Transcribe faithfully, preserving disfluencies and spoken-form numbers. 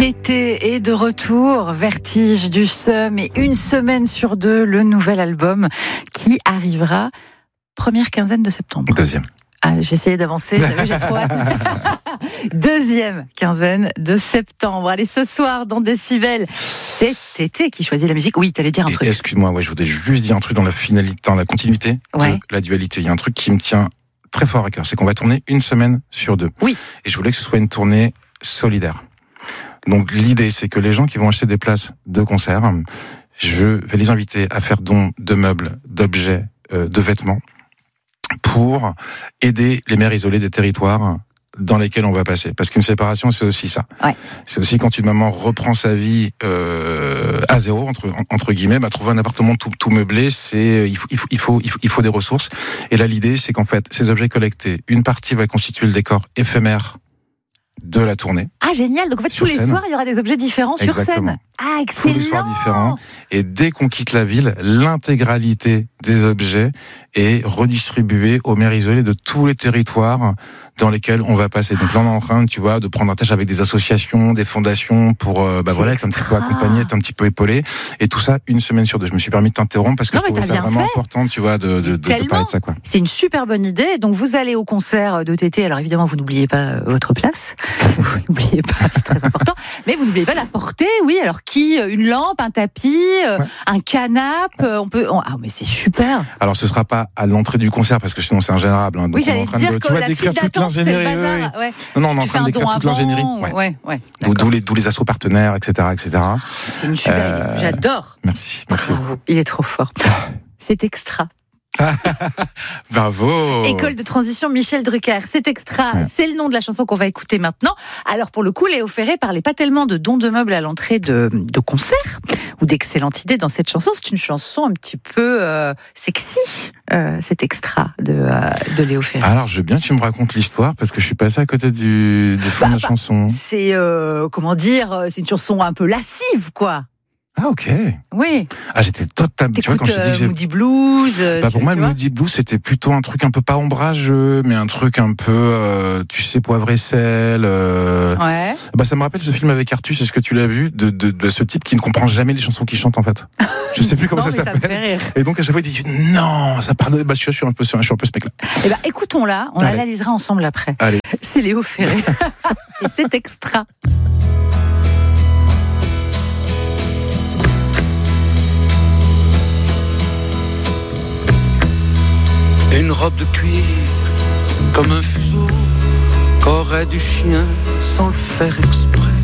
Tété est de retour, Vertige du Seum et une semaine sur deux, le nouvel album qui arrivera première quinzaine de septembre. Deuxième. Ah, j'ai essayé d'avancer, vous savez, j'ai trop hâte. Deuxième quinzaine de septembre. Allez, ce soir, dans Décibel, c'est Tété qui choisit la musique. Oui, t'allais dire un truc. Et excuse-moi, ouais, je voudrais juste dire un truc dans la finalité, dans la continuité ouais. de la dualité. Il y a un truc qui me tient très fort à cœur, c'est qu'on va tourner une semaine sur deux. Oui. Et je voulais que ce soit une tournée solidaire. Donc l'idée, c'est que les gens qui vont acheter des places de concert, je vais les inviter à faire don de meubles, d'objets, euh, de vêtements, pour aider les mères isolées des territoires dans lesquels on va passer. Parce qu'une séparation, c'est aussi ça. Ouais. C'est aussi quand une maman reprend sa vie euh, à zéro, entre, entre guillemets, bah, trouver un appartement tout, tout meublé, c'est il faut, il, faut, il, faut, il, faut, il faut des ressources. Et là, l'idée, c'est qu'en fait, ces objets collectés, une partie va constituer le décor éphémère de la tournée. Ah, génial. Donc en fait, tous les scène. soirs, il y aura des objets différents Exactement. sur scène. Ah, excellent. Tous les soirs différents. Et dès qu'on quitte la ville, l'intégralité des objets est redistribuée aux mères isolées de tous les territoires dans lesquels on va passer. Donc là, on est en train, tu vois, de prendre un tâche avec des associations, des fondations pour, euh, bah voilà, être un petit peu accompagné, être un petit peu épaulé. Et tout ça, une semaine sur deux. Je me suis permis de t'interrompre parce que non, je trouvais ça vraiment fait. important, tu vois, de, de, de, de parler de ça, quoi. C'est une super bonne idée. Donc vous allez au concert de Tété. Alors évidemment, vous n'oubliez pas votre place. Vous n'oubliez pas, c'est très important. Mais vous n'oubliez pas d'apporter, oui, alors qui, une lampe, un tapis, ouais. un canapé, on peut, on... ah, mais c'est super. Alors ce sera pas à l'entrée du concert parce que sinon c'est ingérable. Hein. Donc oui, j'allais on est en train dire de, que tu vois, la d'écrire file toute d'attente, c'est le bazar. Ouais. Non, non, on est en train d'écrire toute l'ingénierie. Ouais, ouais, ouais d'où les, d'où les assos partenaires, et cetera, et cetera. C'est une super euh... idée. J'adore. Merci, merci. Bravo. Il est trop fort. C'est extra. Bravo. École de transition Michel Drucker, c'est extra, ouais. C'est le nom de la chanson qu'on va écouter maintenant. Alors pour le coup, Léo Ferré parlait pas tellement de dons de meubles à l'entrée de, de concerts ou d'excellentes idées dans cette chanson. C'est une chanson un petit peu euh, sexy, euh, cet extra de, euh, de Léo Ferré. Alors je veux bien que tu me racontes l'histoire parce que je suis passé à côté du, du fond bah, de la bah, chanson. C'est euh, comment dire, c'est une chanson un peu lascive, quoi. Ah ok. Oui. Ah j'étais totalement. Tu vois quand je te dis que j'ai... Moody Blues. Bah pour moi le Moody Blues c'était plutôt un truc un peu pas ombrageux, mais un truc un peu, euh, tu sais, poivre et sel. Euh... Ouais. Bah ça me rappelle ce film avec Artus, est-ce que tu l'as vu, de, de, de ce type qui ne comprend jamais les chansons qu'il chante en fait. Je sais plus comment non, ça mais s'appelle. Ça me fait rire. Et donc à chaque fois il dit non, ça parle. Bah je suis un peu, je suis un peu ce mec-là. Eh bah écoutons-la, on Allez. l'analysera ensemble après. Allez. C'est Léo Ferré et c'est extra. Une robe de cuir comme un fuseau qu'aurait du chien sans le faire exprès.